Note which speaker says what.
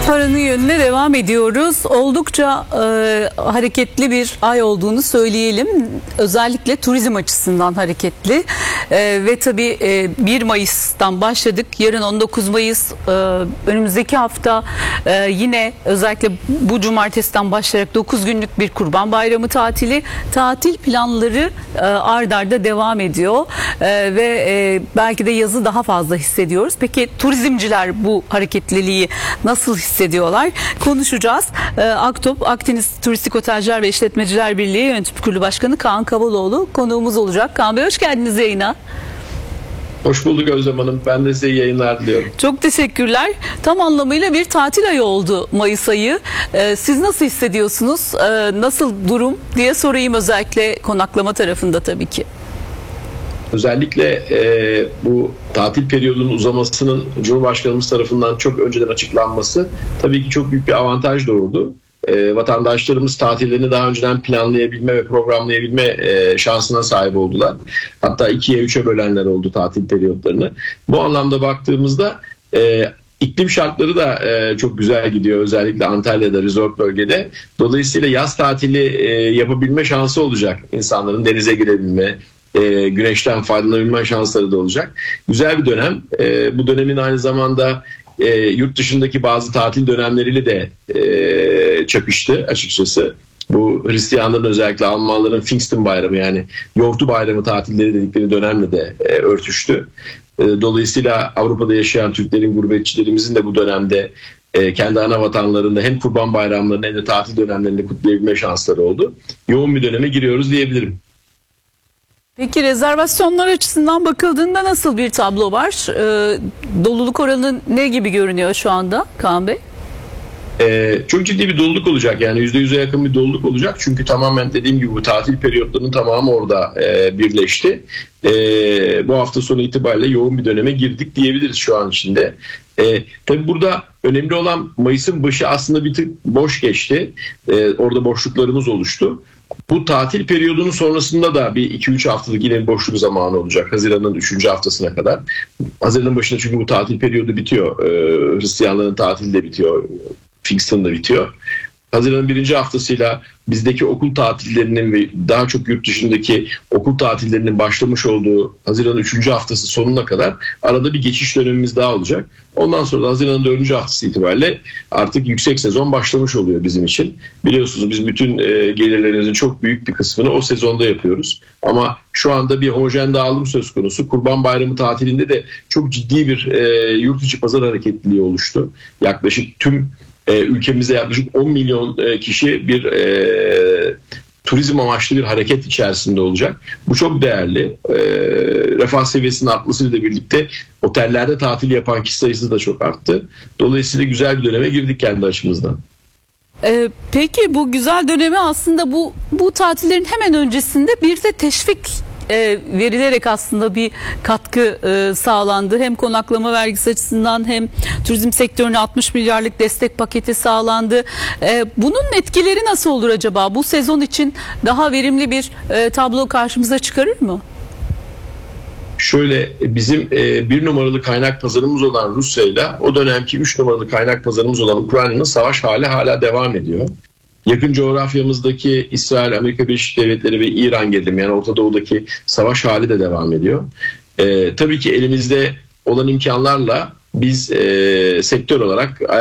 Speaker 1: Paranın yönüne devam ediyoruz. Oldukça hareketli bir ay olduğunu söyleyelim. Özellikle turizm açısından hareketli. Ve tabii 1 Mayıs'tan başladık. Yarın 19 Mayıs, önümüzdeki hafta yine özellikle bu cumartesiden başlayarak 9 günlük bir Kurban Bayramı tatili. Tatil planları ard arda devam ediyor. Ve belki de yazı daha fazla hissediyoruz. Peki turizmciler bu hareketliliği nasıl hissediyorlar? Konuşacağız. Aktop, Akdeniz Turistik Otelciler ve İşletmeciler Birliği Yönetim Kurulu Başkanı Kaan Kavaloğlu konuğumuz olacak. Kaan Bey, hoş geldiniz yayına.
Speaker 2: Hoş bulduk Özlem Hanım. Ben de size iyi yayınlar diliyorum.
Speaker 1: Çok teşekkürler. Tam anlamıyla bir tatil ayı oldu Mayıs ayı. Siz nasıl hissediyorsunuz? Nasıl durum diye sorayım, özellikle konaklama tarafında tabii ki.
Speaker 2: Özellikle bu tatil periyodunun uzamasının Cumhurbaşkanımız tarafından çok önceden açıklanması tabii ki çok büyük bir avantaj doğurdu. Vatandaşlarımız tatillerini daha önceden planlayabilme ve programlayabilme şansına sahip oldular. Hatta 2'ye 3'e bölenler oldu tatil periyotlarını. Bu anlamda baktığımızda iklim şartları da çok güzel gidiyor, özellikle Antalya'da, resort bölgede. Dolayısıyla yaz tatili yapabilme şansı olacak. İnsanların denize girebilme, güneşten faydalanabilme şansları da olacak. Güzel bir dönem. Bu dönemin aynı zamanda yurt dışındaki bazı tatil dönemleriyle de çakıştı açıkçası. Bu Hristiyanların, özellikle Almanların Pfingsten bayramı, yani yoğurtlu bayramı tatilleri dedikleri dönemle de örtüştü. Dolayısıyla Avrupa'da yaşayan Türklerin, gurbetçilerimizin de bu dönemde kendi ana vatanlarında hem kurban bayramlarını hem de tatil dönemlerini kutlayabilme şansları oldu. Yoğun bir döneme giriyoruz diyebilirim.
Speaker 1: Peki rezervasyonlar açısından bakıldığında nasıl bir tablo var? Doluluk oranı ne gibi görünüyor şu anda Kaan Bey?
Speaker 2: Çok ciddi bir doluluk olacak, yani %100'e yakın bir doluluk olacak, çünkü tamamen dediğim gibi bu tatil periyotlarının tamamı orada birleşti. Bu hafta sonu itibariyle yoğun bir döneme girdik diyebiliriz şu an içinde. Tabii burada önemli olan, Mayıs'ın başı aslında bir tık boş geçti. Orada boşluklarımız oluştu. Bu tatil periyodunun sonrasında da bir 2-3 haftalık yine bir boşluk zamanı olacak. Haziran'ın 3. haftasına kadar. Haziran'ın başında çünkü bu tatil periyodu bitiyor. Hristiyanların tatili de bitiyor. Pfingsten de bitiyor. Haziran'ın 1. haftasıyla bizdeki okul tatillerinin ve daha çok yurt dışındaki okul tatillerinin başlamış olduğu Haziran'ın 3. haftası sonuna kadar arada bir geçiş dönemimiz daha olacak. Ondan sonra da Haziran'ın 4. haftası itibariyle artık yüksek sezon başlamış oluyor bizim için. Biliyorsunuz biz bütün gelirlerimizin çok büyük bir kısmını o sezonda yapıyoruz. Ama şu anda bir homojen dağılım söz konusu. Kurban Bayramı tatilinde de çok ciddi bir yurt içi pazar hareketliliği oluştu. Yaklaşık tüm ülkemizde yaklaşık 10 milyon kişi bir turizm amaçlı bir hareket içerisinde olacak. Bu çok değerli. Refah seviyesinin artmasıyla birlikte otellerde tatil yapan kişi sayısı da çok arttı. Dolayısıyla güzel bir döneme girdik kendi açımızdan.
Speaker 1: Peki bu güzel dönemi aslında bu tatillerin hemen öncesinde bir de teşvik verilerek aslında bir katkı sağlandı. Hem konaklama vergisi açısından hem turizm sektörüne 60 milyarlık destek paketi sağlandı. Bunun etkileri nasıl olur acaba? Bu sezon için daha verimli bir tablo karşımıza çıkarır mı?
Speaker 2: Şöyle, bizim 1 numaralı kaynak pazarımız olan Rusya'yla o dönemki 3 numaralı kaynak pazarımız olan Ukrayna'nın savaş hali hala devam ediyor. Yakın coğrafyamızdaki İsrail, Amerika Birleşik Devletleri ve İran gelelim, yani Orta Doğu'daki savaş hali de devam ediyor. Tabii ki elimizde olan imkanlarla biz sektör olarak